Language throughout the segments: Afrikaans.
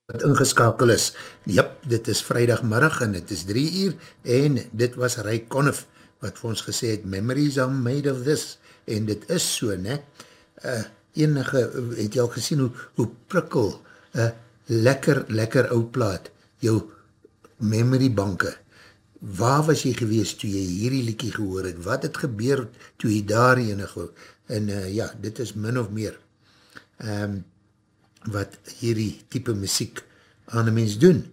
wat ingeskakel is. Jap, dit is vrijdagmiddag en het is 3 uur en dit was Ray Conniff wat vir ons gesê het, memories are made of this, en dit is so, ne? Enige, het jy al gesien hoe prikkel lekker ou plaat, jou memorybanke, waar was jy gewees toe jy hierdie liedjie gehoor het, wat het gebeur toe jy daar enige, en ja, dit is min of meer, wat hierdie type muziek aan een mens doen.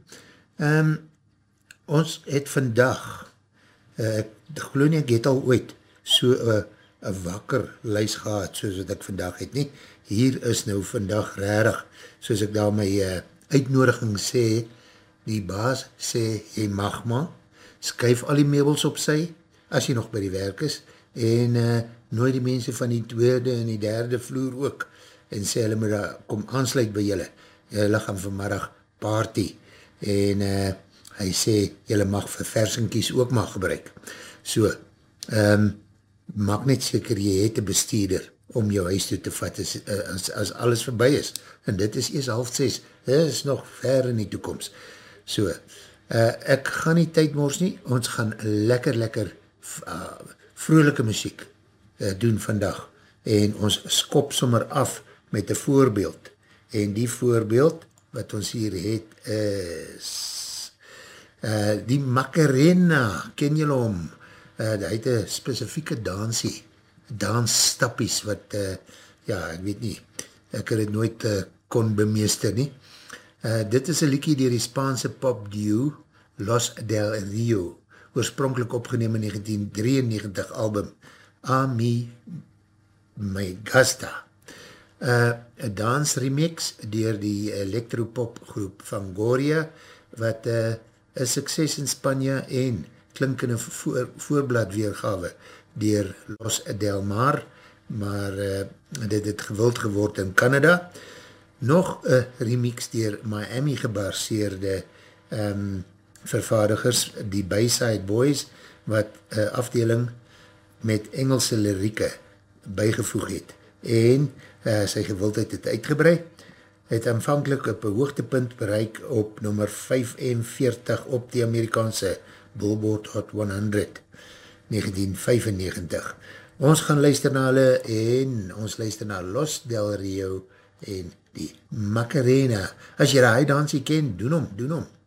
Ons het vandag, ek geloof nie, ek het al ooit so een wakker lys gehad, soos wat ek vandag het nie. Hier is nou vandag rarig, soos ek daar my uitnodiging sê, die baas sê, jy mag maar, skuif al die meubels op sy, as jy nog by die werk is, en nooi die mense van die tweede en die derde vloer ook, en sê hulle moet kom aansluit by julle, julle gaan vanmiddag party, en hy sê, julle mag verversinkies ook mag gebruik. So, maak net seker, jy het een bestuurder om jou huis toe te vat as alles verby is. En dit is eers 5:30, dit is nog ver in die toekomst. So, ek gaan nie tyd mors nie, ons gaan lekker vrolijke muziek doen vandag. En ons skop sommer af met een voorbeeld. En die voorbeeld wat ons hier het is die Macarena, ken julle hom? Hy het een specifieke dansstappies wat, ja, ek weet nie, ek het het nooit kon bemeester nie. Dit is een liedjie deur die Spaanse pop duo Los del Rio, oorspronkelijk opgeneem in 1993 album Ami Me Gasta. Een dansremix deur die electropop groep Fangoria, wat een sukses in Spanje en klinkende voorblad weergawe deur Los del Mar, maar dit het gewild geword in Canada. Nog een remix deur Miami gebaseerde vervaardigers, die Bayside Boys, wat afdeling met Engelse lirieke bygevoeg het. En sy gewildheid het uitgebreid, het aanvankelijk op een hoogtepunt bereik op nummer 45 op die Amerikaanse Billboard Hot 100, 1995. Ons gaan luister na hulle en ons luister na Los del Rio en die Macarena. As jy die dansie ken, doen hom.